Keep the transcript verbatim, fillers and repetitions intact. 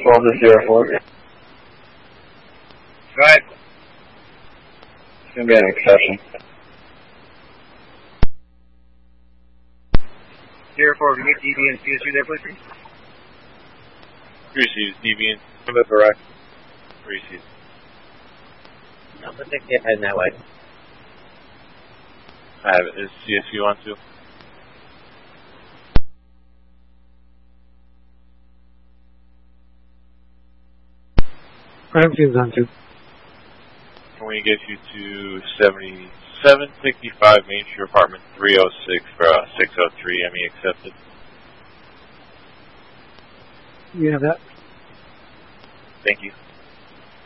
twelve to zero four. Go ahead. It's going to be an exception. zero four, can you get D B and C S U there, please? three C's, D B and that's alright. three C's. I'm going to take it heading that way. I have it. Is C S U on too? M C is on too. Can we get you to seventy-seven sixty-five Main Street, apartment three oh six for uh, six oh three, M E accepted. You have that? Thank you.